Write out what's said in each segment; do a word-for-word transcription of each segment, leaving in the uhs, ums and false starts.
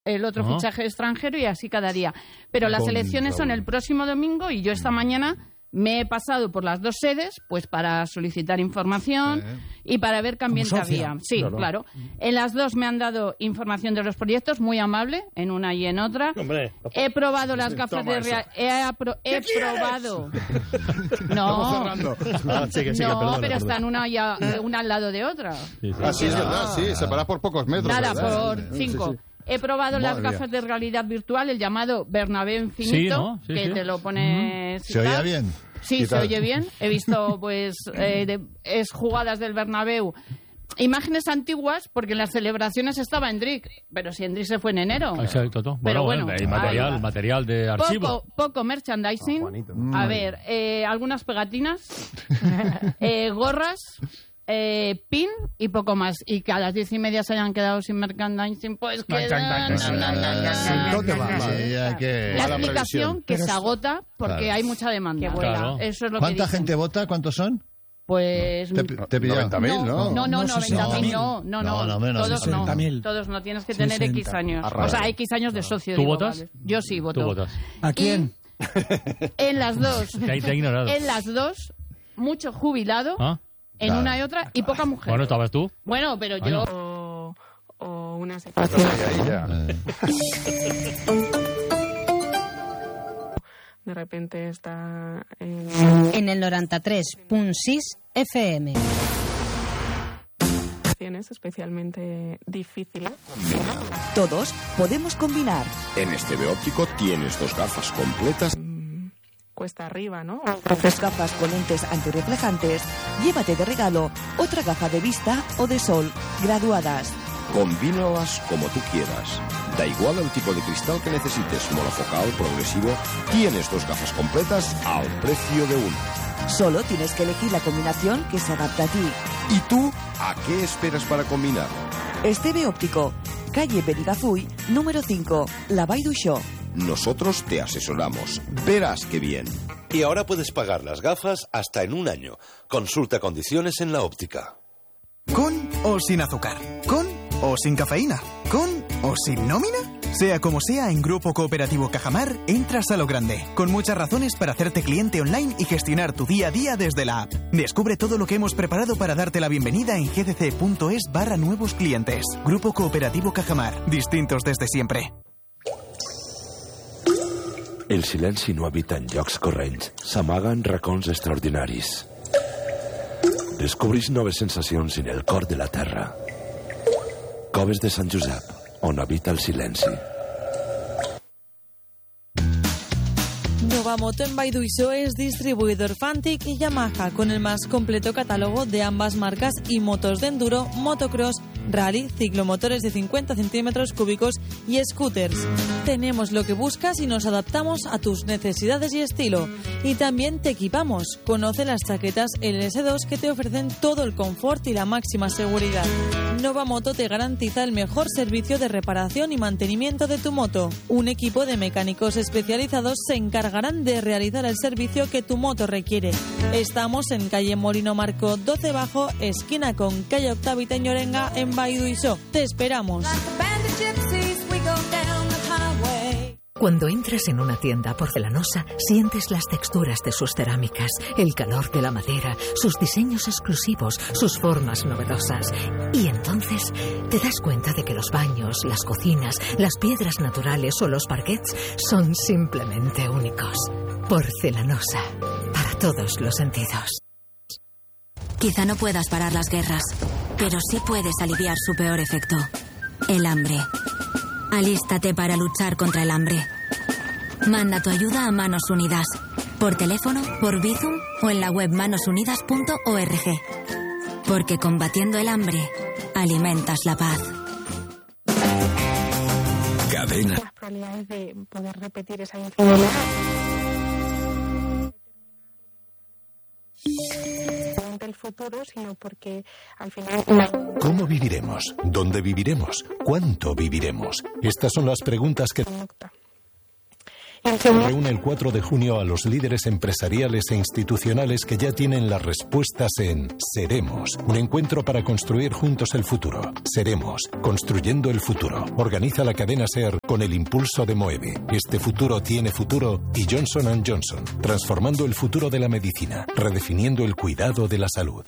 el otro Uh-huh. fichaje extranjero y así cada día. Pero las Con elecciones son Raúl. el próximo domingo y yo esta mañana me he pasado por las dos sedes pues para solicitar información Eh. y para ver qué ambiente Como socia. había. Sí, Claro. claro. En las dos me han dado información de los proyectos, muy amable, en una y en otra. Hombre, He probado las gafas Toma de real... He, apro- he probado... No, Ah, sí, que sí, que no, perdona, pero perdona. están una, y a- una al lado de otra. Sí, sí. Ah, sí, es verdad, sí, separadas por pocos metros. Nada, ¿verdad? por Sí, cinco. sí. He probado Madre las mía. gafas de realidad virtual, el llamado Bernabéu Infinito, Sí, ¿no? Sí, que sí. te lo pones... y ¿Se oía tal. bien? Sí, ¿Qué se tal? oye bien. He visto, pues, eh, de- es jugadas del Bernabéu. Imágenes antiguas, porque en las celebraciones estaba Endrick, pero si Endrick se fue en enero. Exacto, todo. Pero Bueno, bueno, hay material, ahí va. material de archivo. Poco, poco merchandising. Juanito. A ver, eh, algunas pegatinas, eh, gorras, eh, pin y poco más. Y que a las diez y media se hayan quedado sin merchandising, pues que... no, no, no, no, no, ¿Dónde va? no, no. Sí, hay que... La mala explicación previsión. que Pero se es- agota porque Claro. hay mucha demanda. Qué buena. Claro. Eso es lo que ¿Cuánta dicen. gente vota? ¿Cuántos son? Pues... Te, te pilló. noventa mil, no, ¿no? no, no, No, noventa mil, no, No, no, no, no, menos, todos no, sesenta mil. todos no, tienes que tener sesenta. X años, Arrasado. o sea, X años de socio. ¿Tú digo, votas? vale. Yo sí voto. Tú votas. ¿A quién? En las dos, Que ahí te he ignorado. en las dos, mucho jubilado, ¿Ah? en Claro. una y otra, y poca mujer. Bueno, ¿estabas tú? Bueno, pero Ay, yo... no. O, o una Pues situación ahí ya. Eh, de repente está en... En el noranta-tres punt sis F M. situaciones especialmente difíciles. Todos podemos combinar. En Esteve Óptico tienes dos gafas completas. Cuesta arriba, ¿no? Tres gafas con lentes antirreflejantes. Llévate de regalo otra gafa de vista o de sol, graduadas. Combínalas como tú quieras. Da igual el tipo de cristal que necesites, monofocal, progresivo. Tienes dos gafas completas al precio de una. Solo tienes que elegir la combinación que se adapta a ti. ¿Y tú a qué esperas para combinar? Esteve Óptico, calle Benigazuy, número cinco, La Vall d'Uixó. Nosotros te asesoramos. Verás qué bien. Y ahora puedes pagar las gafas hasta en un año. Consulta condiciones en la óptica. ¿Con o sin azúcar? ¿Con o sin cafeína? ¿Con o sin nómina? Sea como sea, en Grupo Cooperativo Cajamar entras a lo grande, con muchas razones para hacerte cliente online y gestionar tu día a día desde la app. Descubre todo lo que hemos preparado para darte la bienvenida en gdc.es barra nuevos clientes. Grupo Cooperativo Cajamar, distintos desde siempre. El silenci no habita en llocs corrents, s'amaga en racons extraordinaris. Descobreix noves sensacions en el cor de la terra. Coves de Sant Josep, on habita el silenci. Novamoto en Vall d'Uixó es distribuidor Fantic y Yamaha con el más completo catálogo de ambas marcas y motos de enduro, motocross, rally, ciclomotores de cincuenta centímetros cúbicos y scooters. Tenemos lo que buscas y nos adaptamos a tus necesidades y estilo. Y también te equipamos. Conoce las chaquetas L S dos que te ofrecen todo el confort y la máxima seguridad. Novamoto te garantiza el mejor servicio de reparación y mantenimiento de tu moto. Un equipo de mecánicos especializados se encargarán de realizar el servicio que tu moto requiere. Estamos en calle Morino Marco doce Bajo, esquina con calle Octavita Ñorenga en Vall d'Uixó. Te esperamos. Cuando entras en una tienda porcelanosa, sientes las texturas de sus cerámicas, el calor de la madera, sus diseños exclusivos, sus formas novedosas. Y entonces te das cuenta de que los baños, las cocinas, las piedras naturales o los parquets son simplemente únicos. Porcelanosa, para todos los sentidos. Quizá no puedas parar las guerras, pero sí puedes aliviar su peor efecto, el hambre. Alístate para luchar contra el hambre. Manda tu ayuda a Manos Unidas, por teléfono, por Bizum o en la web manos unidas punto org. Porque combatiendo el hambre, alimentas la paz. Cadena. Las probabilidades de poder repetir esa infidelidad el futuro, sino porque al final... ¿Cómo viviremos? ¿Dónde viviremos? ¿Cuánto viviremos? Estas son las preguntas que... Reúne el cuatro de junio a los líderes empresariales e institucionales que ya tienen las respuestas en Seremos, un encuentro para construir juntos el futuro. Seremos, construyendo el futuro. Organiza la cadena SER con el impulso de Moeve. Este futuro tiene futuro y Johnson and Johnson, transformando el futuro de la medicina, redefiniendo el cuidado de la salud.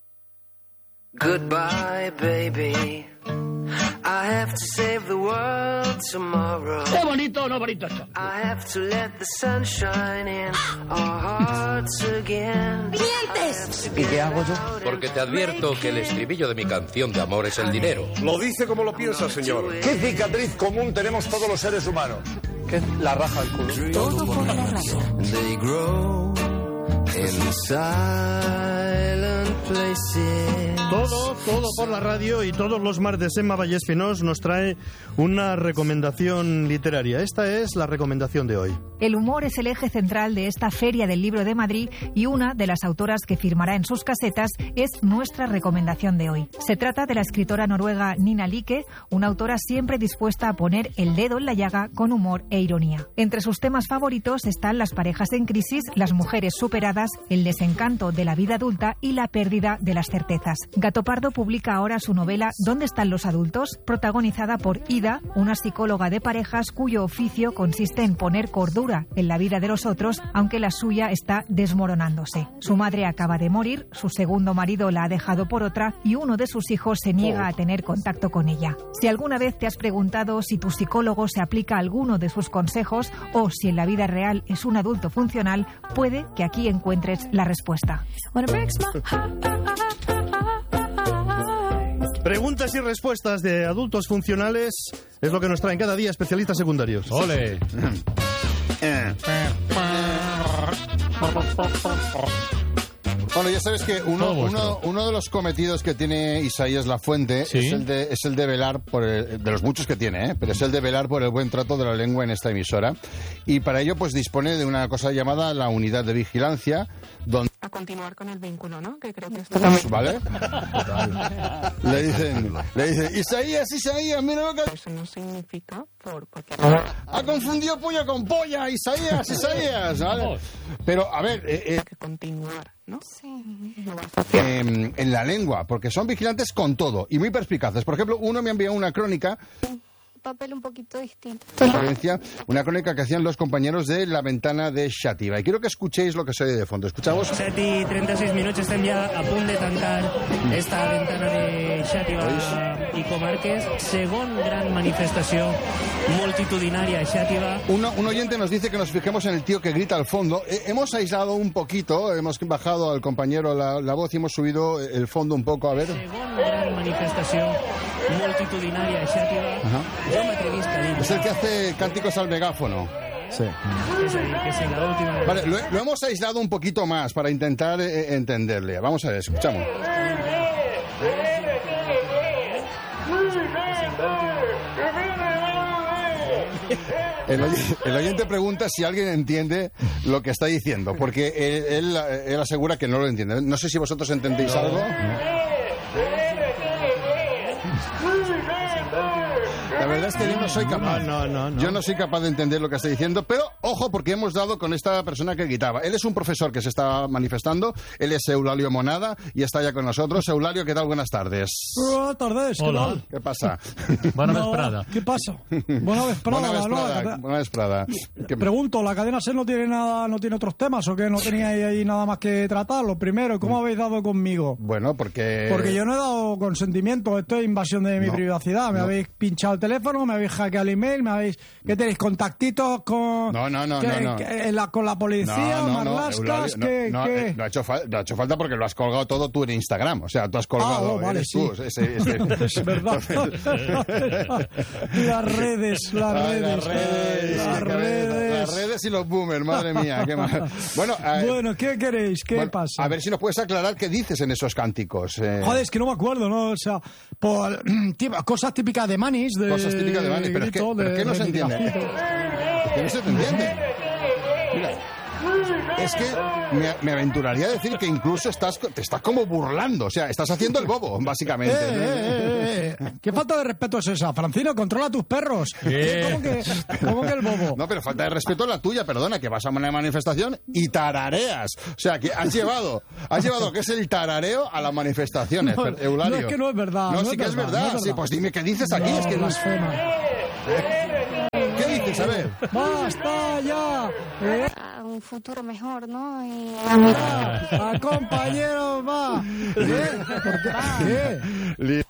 Goodbye, baby. I have to save the world tomorrow. ¡Qué bonito, no bonito esto! I have to let the sunshine in our hearts again. ¡Dientes! ¿Y qué hago yo? Porque te advierto que el estribillo de mi canción de amor es el dinero. Lo dice como lo piensa, señor. ¿Qué cicatriz común tenemos todos los seres humanos? ¿Qué es la raja del culo? Todo por la raza. They grow in silent places. Todo, todo por la radio, y todos los martes Emma Vallespinós nos trae una recomendación literaria. Esta es la recomendación de hoy. El humor es el eje central de esta Feria del Libro de Madrid y una de las autoras que firmará en sus casetas es nuestra recomendación de hoy. Se trata de la escritora noruega Nina Like, una autora siempre dispuesta a poner el dedo en la llaga con humor e ironía. Entre sus temas favoritos están las parejas en crisis, las mujeres superadas, el desencanto de la vida adulta y la pérdida de las certezas. Gato Pardo publica ahora su novela ¿Dónde están los adultos?, protagonizada por Ida, una psicóloga de parejas cuyo oficio consiste en poner cordura en la vida de los otros, aunque la suya está desmoronándose. Su madre acaba de morir, su segundo marido la ha dejado por otra y uno de sus hijos se niega a tener contacto con ella. Si alguna vez te has preguntado si tu psicólogo se aplica a alguno de sus consejos o si en la vida real es un adulto funcional, puede que aquí encuentres la respuesta. Preguntas y respuestas de adultos funcionales es lo que nos traen cada día especialistas secundarios. ¡Ole! Bueno, ya sabes que uno, uno, uno de los cometidos que tiene Isaías Lafuente ¿Sí? es, el de, es el de velar por el, de los muchos que tiene, ¿eh? pero es el de velar por el buen trato de la lengua en esta emisora. Y para ello pues dispone de una cosa llamada la unidad de vigilancia, donde... A continuar con el vínculo, ¿no? Que creo que esto también... ¿Vale? le dicen, le dicen, Isaías, Isaías, mira lo que... Eso no significa por... Porque... Ha confundido polla con polla, Isaías, Isaías, ¿vale? Pero, a ver... Eh, eh... que continuar, ¿no? Sí. Eh, en la lengua, porque son vigilantes con todo y muy perspicaces. Por ejemplo, uno me ha enviado una crónica... papel un poquito distinto. Una crónica que hacían los compañeros de La Ventana de Xàtiva. Y quiero que escuchéis lo que se oye de fondo. ¿Escuchamos? set i trenta-sis minuts, estem ja a punt de tancar esta Ventana de Xàtiva i Comarques. Segon gran manifestació multitudinaria a Xàtiva. Un, un oyente nos dice que nos fijemos en el tío que grita al fondo. Eh, hemos aislado un poquito, hemos bajado al compañero la, la voz y hemos subido el fondo un poco, a ver. Segon gran manifestació multitudinaria a Xàtiva. Ajá. Jo m'atrevisc a dir... Es el que hace cánticos al megáfono. Sí. És a dir, que si la última... Vale, lo, lo hemos aislado un poquito más para intentar eh, entenderle. Vamos a ver, escuchamos. El, el oyente pregunta si alguien entiende lo que está diciendo, porque él, él, él asegura que no lo entiende. No sé si vosotros entendéis no, algo. No. La verdad es que yo no soy capaz. No, no, no. Yo no soy capaz de entender lo que está diciendo, pero ojo, porque hemos dado con esta persona que gritaba. Él es un profesor que se está manifestando, él es Eulalio Monada y está ya con nosotros. Eulalio, ¿qué tal? Buenas tardes. Buenas tardes, ¿qué Hola. tal? ¿Qué pasa? Buena No, vesprada. ¿Qué pasa? Buena vesprada. Buena ¿no? vesprada, La- buena vesprada. ¿Qué- Pregunto, ¿la cadena SER no tiene nada, no tiene otros temas o qué? ¿No teníais ahí nada más que tratar? Lo primero, ¿cómo habéis dado conmigo? Bueno, porque... Porque yo no he dado consentimiento, esto es invasión de mi No, privacidad. Me no. habéis pinchado el teléfono, me habéis hackeado el email, me habéis... ¿Qué tenéis? ¿Contactitos con... No, no, no, que- no, no. que- en la- con la policía? No, no, no, ¿Marlascas? Eulalio, no, ¿Qué? no, qué? eh, no ha hecho fal- no ha hecho falta porque lo has colgado todo tú en Instagram. O sea, tú has colgado... Ah, oh, vale, eres sí. tú, ese- ese- Es verdad. las redes, las Ay, redes. las redes, Las qué cabeza. redes. Las redes y los boomers, madre mía, qué mal. Bueno, eh, Bueno, ¿qué queréis? ¿Qué bueno, pasa? a ver si nos puedes aclarar qué dices en esos cánticos. eh. Joder, es que no me acuerdo, ¿no? O sea, por, tipo, cosas típicas de Manis. De, Cosas típicas de Manis, pero es que- grito, pero es que no se entiende. reivindicación. Que no se te entiende. Mira. Es que me, me aventuraría a decir que incluso estás, te estás como burlando. O sea, estás haciendo el bobo, básicamente. Eh, eh, eh, eh. ¿Qué falta de respeto es esa? Francino, controla a tus perros. Eh. ¿Cómo que, ¿Cómo que el bobo? No, pero falta de respeto es la tuya, perdona, que vas a una manifestación y tarareas. O sea, que has llevado, has llevado que es el tarareo a las manifestaciones, No, Eulalio. no, es que no es verdad. No, no sí es que es verdad, verdad. no es Sí, verdad. pues dime, ¿qué dices aquí? No, es que no... blasfema. ¿Qué dices? A ver. ¡Basta ya! Eh, A un futuro mejor, ¿no? Y... a compañeros, va. ¿Eh? ¿Por qué? ¿Qué?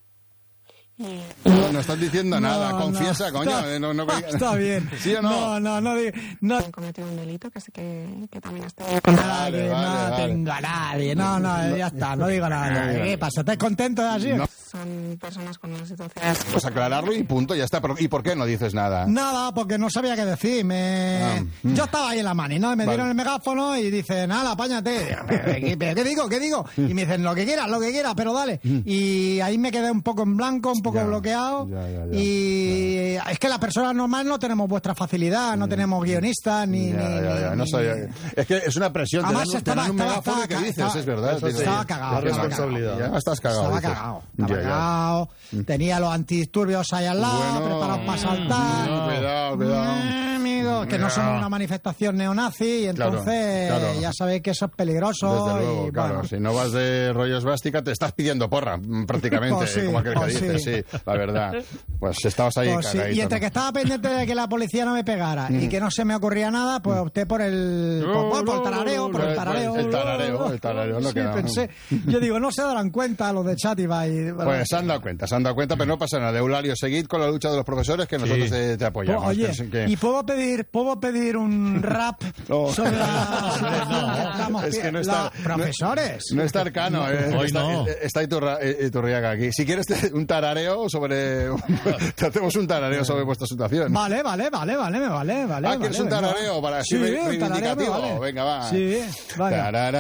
No, no estás diciendo No, nada, no, confiesa, coño. está- no, no, está bien. ¿Sí o no? No, no, no. di- no. Han cometido un delito que sé que, que también has tenido con Nadie, vale, no vale. tengo a nadie. No, no, ya está, no digo nada. ¿Qué pasa? ¿Estás contento de así? No. Son personas con una situación... Pues aclararlo y punto, ya está. Pero, ¿y por qué no dices nada? Nada, porque no sabía qué decir. Me... Ah, mm. Yo estaba ahí en la mani, ¿no? Y me Vale. dieron el megáfono y dicen, nada, apáñate. ¿Qué, qué- qué digo? ¿Qué digo? Y me dicen, lo que quieras, lo que quieras, pero dale. Y ahí me quedé un poco en blanco, un poco Ya, bloqueado. ya, ya, ya. Y es que las personas normales no tenemos vuestra facilidad, no tenemos guionistas ni... Ya, ni- ya, ya, ni- no ni- sabía. Es que es una presión. Te Además, dan, un- te estaba- dan un estaba- megáfono y estaba- ¿qué dices? estaba- Es verdad. eso sí. Tienes- Estaba cagado, La estaba responsabilidad. Ya estás cagado. Estaba dices. cagado, estaba Ya, ya. cagado, tenía los antidisturbios ahí al lado, Bueno, preparados para saltar. no, cuidado, cuidado. Mm, amigo, que no Ya. somos una manifestación neonazi, y Claro, entonces claro. ya sabéis que eso es peligroso. Desde luego, y, claro. bueno. Si no vas de rollo esvástica, te estás pidiendo porra, mm, prácticamente, Pues sí, como aquel que pues dice, sí. sí, la verdad. Pues estabas ahí Pues sí, cagadito, y entre ¿no? que estaba pendiente de que la policía no me pegara y que no se me ocurría nada, pues opté por el, por, bueno, por el tarareo, por el tarareo. El tarareo, el tarareo, es lo Sí, que no. pensé. Yo digo, no se darán cuenta los de Chátiva y... bueno, Pues se han dado cuenta, se han dado cuenta, pero no pasa nada. Eulario, seguid con la lucha de los profesores que nosotros te, te apoyamos. Oye, Que- que- ¿y puedo pedir, puedo pedir un rap No. sobre la situación que estamos Es que no la- está- profesores? No está Arcano, eh, Hoy está, no. eh, está Iturra- eh, Iturriaga aquí. Si quieres te- un tarareo sobre... te hacemos un tarareo sobre vuestra situación. Vale, vale, vale, vale, me vale, vale. Ah, ¿quieres vale, un venga. tarareo para Sí, así un tarareo me reivindicativo? vale. Venga, va. Sí, vaya. Tarara.